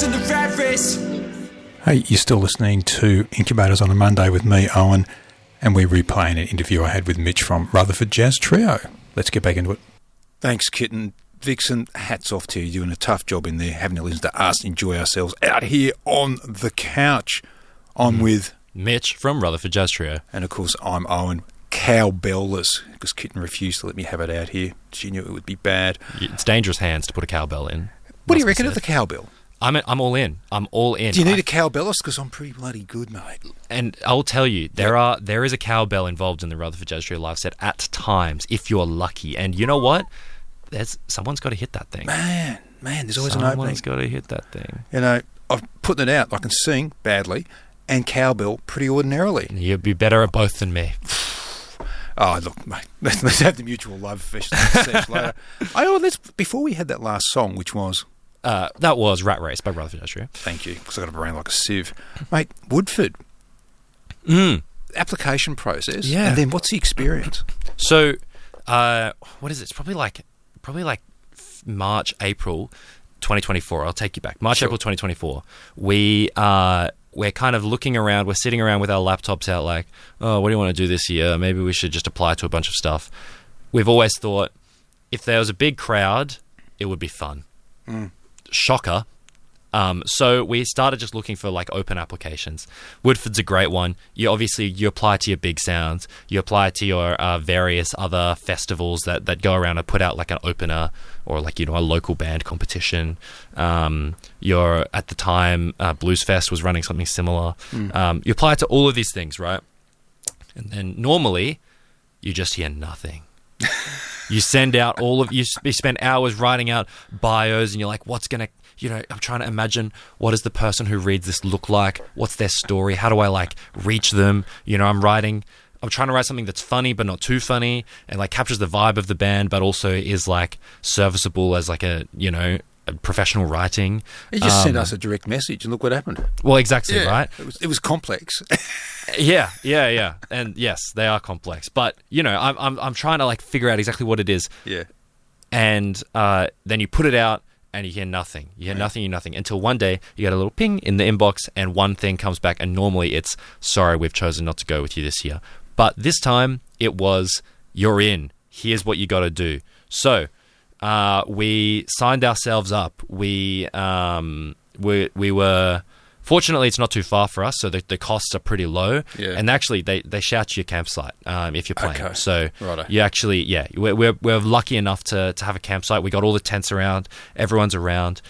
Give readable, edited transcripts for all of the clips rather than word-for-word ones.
in the rat race. Hey, you're still listening to Incubators on a Monday with me, Owen, and we're replaying an interview I had with Mitch from Rutherford Jazz Trio. Let's get back into it. Thanks, Kitten. Vixen, hats off to you. You're doing a tough job in there, having to listen to us enjoy ourselves out here on the couch. I'm with Mitch from Rutherford Jazz Trio. And of course, I'm Owen, cowbellless, because Kitten refused to let me have it out here. She knew it would be bad. It's dangerous hands to put a cowbell in. What do you reckon of the cowbell? I'm all in. I'm all in. Do you need a cowbellist? Because I'm pretty bloody good, mate. And I'll tell you, there is a cowbell involved in the Rutherford Jazz Trio live set at times, if you're lucky. And you know what? Someone's got to hit that thing. Man, there's always an opening. Someone's got to hit that thing. You know, I've putting it out. I can sing badly and cowbell pretty ordinarily. You'd be better at both than me. Oh, look, mate, let's have the mutual love fest later. Before we had that last song, which was... that was Rat Race by Rutherford Jazz Trio. Thank you, because I got a brain like a sieve. Mate, Woodford. Application process. Yeah. And then what's the experience? So, what is it? It's probably like March, April 2024. I'll take you back. March, April 2024. We're kind of looking around. We're sitting around with our laptops out like, oh, what do you want to do this year? Maybe we should just apply to a bunch of stuff. We've always thought if there was a big crowd, it would be fun. Shocker. So we started just looking for like open applications. Woodford's a great one. You apply to your big sounds. You apply to your various other festivals that go around and put out like an opener or like, a local band competition. You're at the time, Blues Fest was running something similar. You apply to all of these things, right? And then normally you just hear nothing. You send out you spend hours writing out bios and you're like, I'm trying to imagine what does the person who reads this look like? What's their story? How do I like reach them? I'm trying to write something that's funny but not too funny and like captures the vibe of the band but also is like serviceable as like a professional writing. You just sent us a direct message and look what happened. Well, exactly, right? It was complex. Yeah. And yes, they are complex. But, I'm trying to like figure out exactly what it is. Yeah. And then you put it out and you hear nothing. You hear nothing until one day you get a little ping in the inbox and one thing comes back and normally it's, sorry, we've chosen not to go with you this year. But this time it was, you're in. Here's what you got to do. So we signed ourselves up. We were... Fortunately, it's not too far for us, so the costs are pretty low. Yeah. And actually, they shout your campsite if you're playing. Okay. So Righto. you actually, we're lucky enough to have a campsite. We got all the tents around. Everyone's around.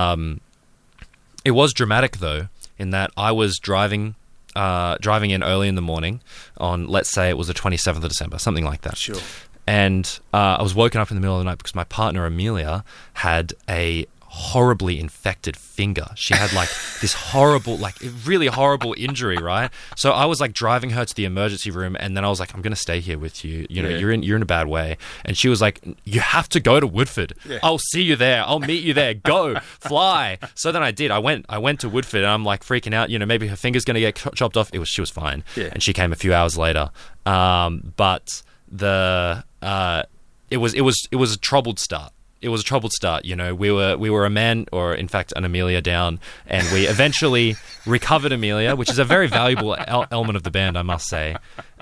It was dramatic, though, in that I was driving in early in the morning on, let's say it was the 27th of December, something like that. Sure. And I was woken up in the middle of the night because my partner, Amelia, had a horribly infected finger. She had like this horrible, like really horrible injury, right? So I was like driving her to the emergency room and then I was like, I'm going to stay here with you. You're in a bad way. And she was like, you have to go to Woodford. Yeah. I'll see you there. I'll meet you there. Go, fly. So then I did. I went to Woodford and I'm like freaking out. Maybe her finger's going to get chopped off. She was fine. Yeah. And she came a few hours later. But it was a troubled start. It was a troubled start. We were a man, or in fact an Amelia down, and we eventually recovered Amelia, which is a very valuable element of the band, I must say.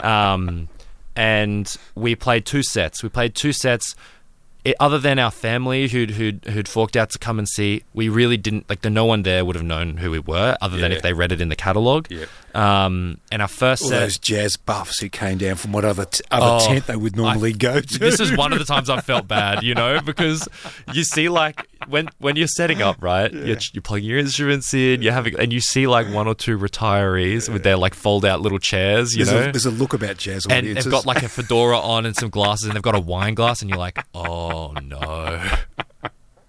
And we played two sets. Other than our family who'd forked out to come and see, we really didn't, like, no one there would have known who we were, other than if they read it in the catalogue. Yeah. And our first set... All those jazz buffs who came down from what other tent they would normally go to. This is one of the times I've felt bad, because you see, like, when you're setting up, right, you're plugging your instruments in, and you see, like, one or two retirees with their, like, fold-out little chairs, There's a look about jazz audiences. And they've got, like, a fedora on and some glasses, and they've got a wine glass, and you're like, oh, no.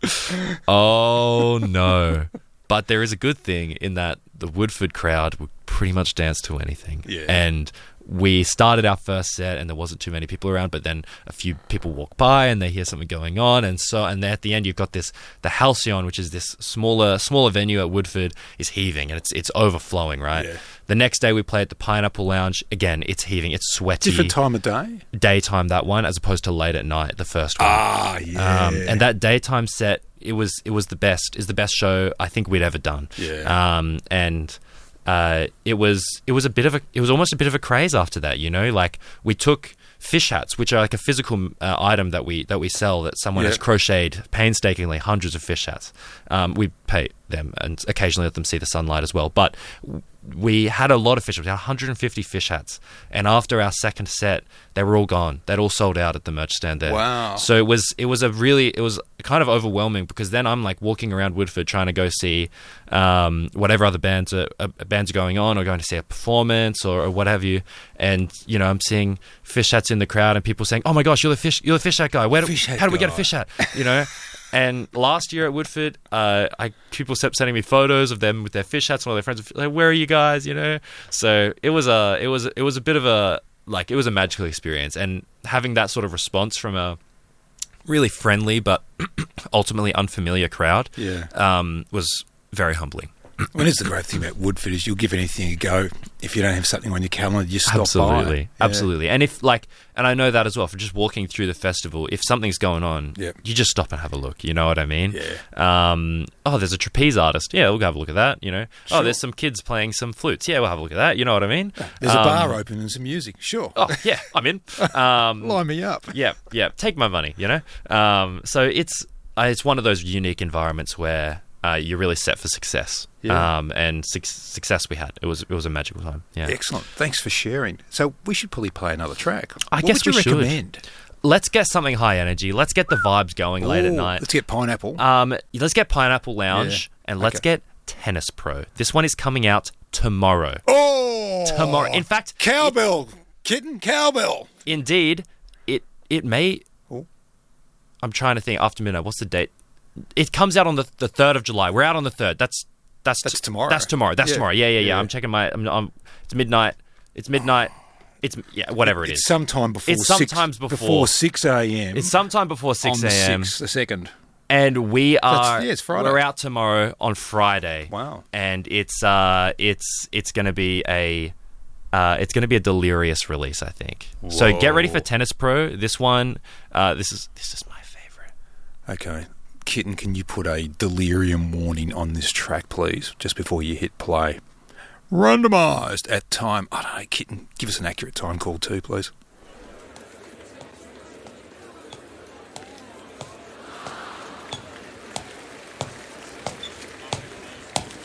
Oh, no. But there is a good thing in that the Woodford crowd were pretty much dance to anything. Yeah. And we started our first set and there wasn't too many people around, but then a few people walk by and they hear something going on, and then at the end you've got the Halcyon, which is this smaller venue at Woodford, is heaving and it's overflowing, right? Yeah. The next day we play at the Pineapple Lounge. Again, it's heaving, it's sweaty. Different time of day? Daytime, that one, as opposed to late at night, the first one. Ah, yeah. And that daytime set, it was the best show I think we'd ever done. Yeah. It was almost a bit of a craze after that, you know, like we took fish hats, which are like a physical item that we sell, that someone has crocheted painstakingly, hundreds of fish hats. We pay them and occasionally let them see the sunlight as well, but we had a lot of fish hats. We had 150 fish hats, and after our second set they were all gone. They'd all sold out at the merch stand there. Wow. So it was kind of overwhelming, because then I'm like walking around Woodford trying to go see whatever other bands are going on, or going to see a performance or what have you, and you know, I'm seeing fish hats in the crowd and people saying, "Oh my gosh, you're the fish hat guy. How do we get a fish hat?" You know. And last year at Woodford, people kept sending me photos of them with their fish hats, and all their friends were like, "Where are you guys?" You know. So it was a bit of a, like, it was a magical experience, and having that sort of response from a really friendly but ultimately unfamiliar crowd, was very humbling. Well, it's the great thing about Woodford is you'll give anything a go. If you don't have something on your calendar, you stop by. Absolutely. And and I know that as well, for just walking through the festival, if something's going on, you just stop and have a look. You know what I mean? Yeah. There's a trapeze artist. Yeah, we'll go have a look at that, you know. Sure. Oh, there's some kids playing some flutes. Yeah, we'll have a look at that. You know what I mean? There's a bar open and some music. Sure. Oh, yeah, I'm in. Line me up. Yeah. Take my money, you know. So it's one of those unique environments where you're really set for success. Yeah. And success we had. It was a magical time. Yeah. Excellent. Thanks for sharing. So we should probably play another track. I guess what would we you recommend? Let's get something high energy. Let's get the vibes going late at night. Let's get Pineapple. Let's get Pineapple Lounge, and let's get Tennis Pro. This one is coming out tomorrow. Oh! Tomorrow. In fact... Cowbell! Kitten, cowbell! Indeed. It may... Oh. I'm trying to think. After midnight. What's the date? It comes out on the 3rd of July. We're out on the 3rd. That's tomorrow. That's tomorrow. Yeah. I'm checking my... it's midnight. It's midnight. It's whatever it is. It's sometime before. It's sometimes before 6 a.m. It's sometime before 6 a.m. On the 2nd. And we are. It's Friday. We're out tomorrow on Friday. Wow. And it's going to be a delirious release, I think. Whoa. So get ready for Tennis Pro. This one. This is my favorite. Okay. Kitten, can you put a delirium warning on this track, please, just before you hit play? Randomised at time. I don't know, Kitten, give us an accurate time call too, please.